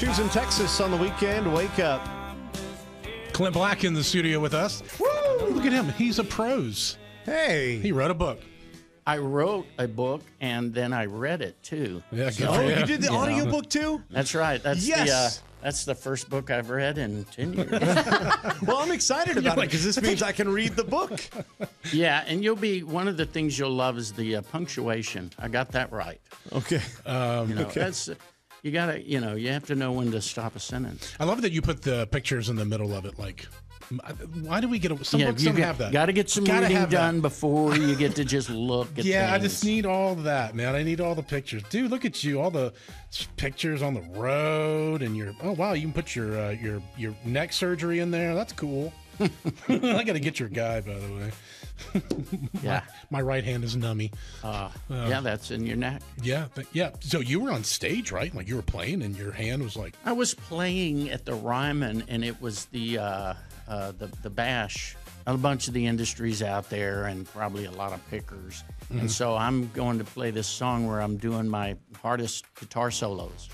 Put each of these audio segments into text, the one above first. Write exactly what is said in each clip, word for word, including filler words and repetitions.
Choosing Texas on the weekend. Wake up. Clint Black in the studio with us. Woo! Look at him. He's a prose. Hey. He wrote a book. I wrote a book and then I read it too. Yeah, good Oh, for you. you did the You audiobook too? That's right. That's Yes. the uh, that's the first book I've read in ten years. Well, I'm excited about it because this means I can read the book. Yeah, and you'll be one of the things you'll love is the uh, punctuation. I got that right. Okay. Um, You know, okay. that's you gotta you know you have to know when to stop a sentence. I love that you put the pictures in the middle of it. Like, why do we get a, some yeah, books you don't got, have that? Got to get some Gotta reading have that. done before you get to just look at Yeah, I things. just need all that, man. I need all the pictures. Dude, look at you. All the pictures on the road and your oh wow, you can put your uh, your your neck surgery in there. That's cool. I got to get your guy, by the way. Yeah. My, my right hand is nummy. Uh, yeah, that's in your neck. Yeah, but yeah. So you were on stage, right? Like you were playing and your hand was like I was playing at the Ryman, and it was the uh, uh, the the bash. A bunch of the industries out there, and probably a lot of pickers. Mm-hmm. And so I'm going to play this song where I'm doing my hardest guitar solos,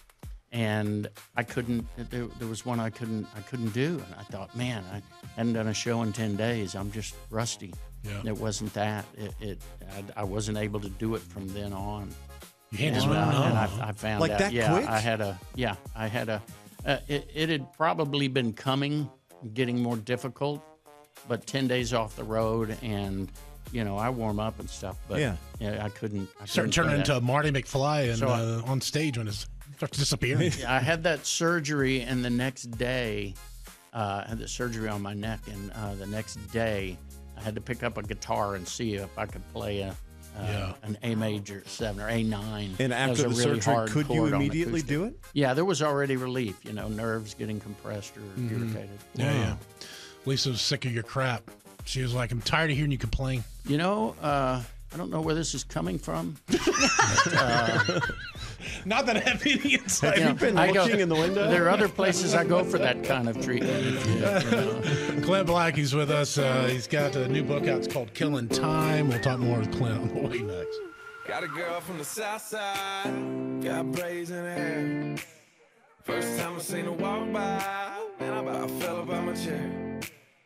and I couldn't. There, there was one I couldn't. I couldn't do, and I thought, man, I hadn't done a show in ten days. I'm just rusty. Yeah. It wasn't that. It. it I, I wasn't able to do it from then on. your hand And, just uh, went and numb. I, I found Like out, that yeah, quick? I had a, yeah, I had a, uh, it, it had probably been coming, getting more difficult, but ten days off the road and, you know, I warm up and stuff, but Yeah. yeah, I couldn't. I Starting couldn't turning play into Marty McFly and So I- uh, on stage when it starts disappearing. that. I had that surgery, and the next day, uh, I had the surgery on my neck, and uh, the next day, I had to pick up a guitar and see if I could play a. Uh, Yeah. An A major seven or A nine. And That was after a the really surgery, hard could you chord on immediately acoustic. do it? Yeah, there was already relief, you know, nerves getting compressed or Mm-hmm. irritated. Yeah, yeah. Lisa was sick of your crap. She was like, I'm tired of hearing you complain. You know, uh, I don't know where this is coming from. Not that I have any insight. You know, been I go- looking in the window? There are other places I go for that kind of treatment. If you, you know. Clint Black, he's with us. Uh, he's got a new book out. It's called Killing Time. We'll talk more with Clint on the way next. Got a girl from the south side, got braids in her hair. First time I seen her walk by, man, I about fell up out my chair.